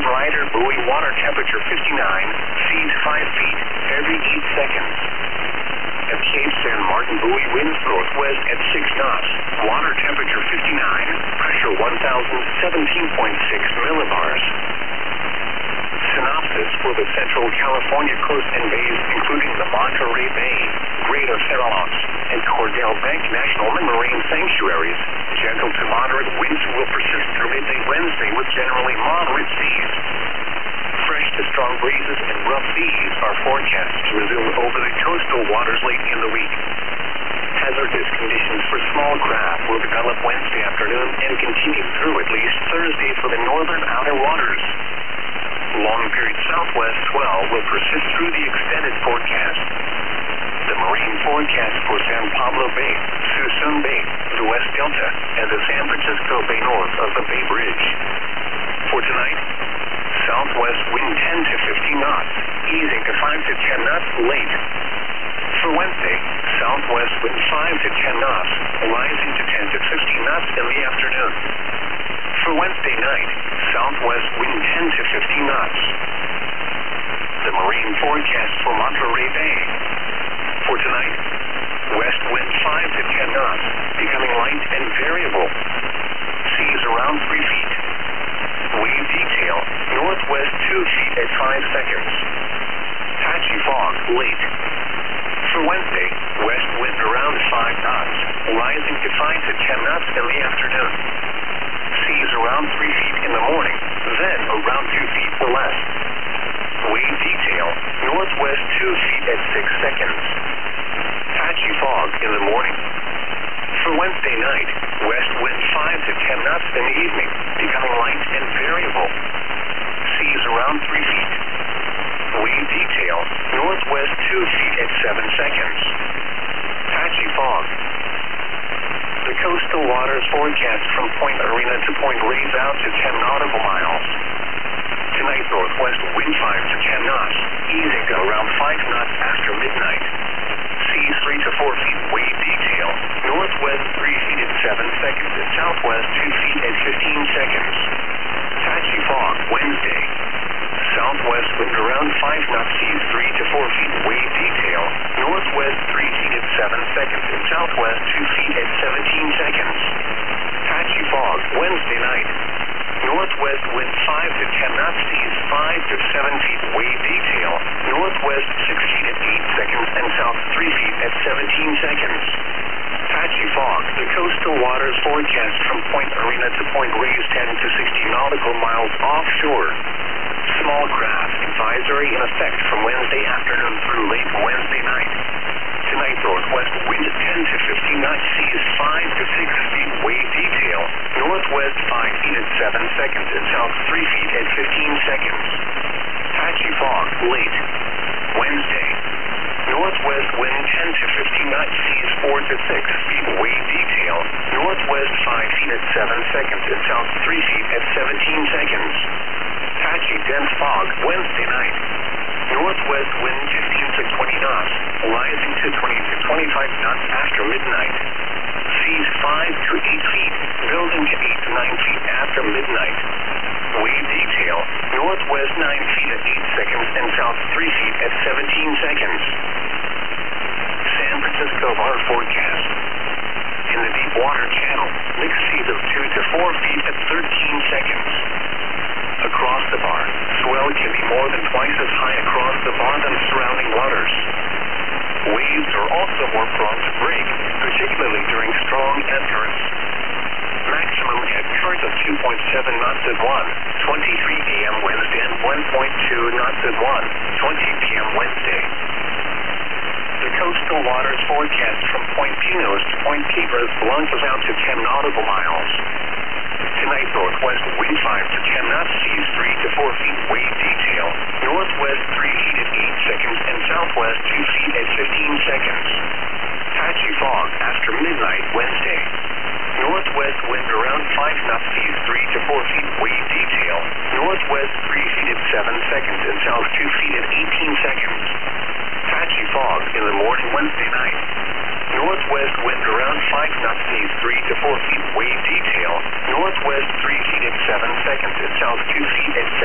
Rider buoy, water temperature 59, seas 5 feet, every 8 seconds. At Cape San Martin buoy, winds northwest at 6 knots, water temperature 59, pressure 1017.6 millibars. Synopsis for the Central California coast and bays, including the Monterey Bay, Great Farallons, and Cordell Bank National Marine Sanctuaries. Gentle to moderate winds will persist through midday Wednesday with generally moderate seas. Fresh to strong breezes and rough seas are forecast to resume over the coastal waters late in the week. Hazardous conditions for small craft will develop Wednesday afternoon and continue through at least Thursday for the northern outer waters. Long-period southwest swell will persist through the extended forecast. The marine forecast for San Pablo Bay, Suisun Bay, the West Delta, and the San Francisco Bay north of the Bay Bridge. For tonight, southwest wind 10 to 15 knots, easing to 5 to 10 knots late. For Wednesday, southwest wind 5 to 10 knots, rising to 10 to 15 knots in the afternoon. For Wednesday night, southwest wind 10 to 15 knots. The marine forecast for Monterey Bay. For tonight, west wind 5 to 10 knots, becoming light and variable. Seas around 3 feet. Wave detail, northwest 2 feet at 5 seconds. Patchy fog, late. For Wednesday, west wind around 5 knots, rising to 5 to 10 knots in the afternoon. Seas around 3 feet in the morning, then around 2 feet or less. Wave detail, northwest 2 feet at 6 seconds. Patchy fog in the morning. For Wednesday night, west wind 5 to 10 knots in the evening, becoming light and variable. Seas around 3 feet. Wave detail, northwest 2 feet at 7 seconds. Patchy fog. The coastal waters forecast from Point Arena to Point Reyes out to 10 nautical miles. Tonight, northwest wind 5 to 10 knots, easing to around 5 knots after midnight. Seas 3 to 4 feet, wave detail, northwest 3 feet at 7 seconds and southwest 2 feet at 15 seconds. Patchy fog, Wednesday. Southwest wind around 5 knots, seas 3 to 4 feet, wave detail, northwest 3 feet at 7 seconds and southwest 2 feet at 17 seconds. Patchy fog, Wednesday night. Northwest wind 5 to 10 knots, seas 5 to 7 feet, wave detail, northwest 6 feet at 8 seconds and south 3 feet at 17 seconds. Patchy fog, the coastal waters forecast from Point Arena to Point Reyes 10 to 60 nautical miles offshore. Small craft advisory in effect from Wednesday afternoon through late Wednesday night. Tonight, northwest wind 10 to 15 knots, seas 5 to 6 feet, wave detail, northwest 5 feet at 7 seconds and south 3 feet at 15 seconds. Patchy fog, late. Wednesday, northwest wind 10 to 15 knots, seas 4 to 6 feet, wave detail, northwest 5 feet at 7 seconds and south 3 feet at 17 seconds. Patchy dense fog, Wednesday night. Northwest wind 15 to 20 knots, rising to 20 to 25 knots after midnight. Seas 5 to 8 feet, building to 8 to 9 feet after midnight. Wave detail, northwest 9 feet at 8 seconds and south 3 feet at 17 seconds. San Francisco bar forecast. In the deep water channel, mixed seas of 2 to 4 feet at 13 seconds. Across the bar, swell can be more than twice as high across the bar than surrounding waters. Waves are also more prone to break, particularly during strong ebb currents. Maximum ebb current of 2.7 knots at 1:23 a.m. Wednesday and 1.2 knots at 1:20 p.m. Wednesday. The coastal waters forecast from Point Pinos to Point Cabras launches out to 10 nautical miles. Tonight, northwest wind 5 to 10 knots, seas 3 to 4 feet, wave detail, northwest 3 feet at 8 seconds and southwest 2 feet at 15 seconds. Patchy fog after midnight Wednesday. Northwest wind around 5 knots, seas 3 to 4 feet, wave detail, northwest 3 feet at 7 seconds and south 2 feet at 18 seconds. Patchy fog in the morning Wednesday night. Northwest wind around 5 knots, seas 3 to 4 feet, wave detail, northwest 3 feet at 7 seconds and south 2 feet at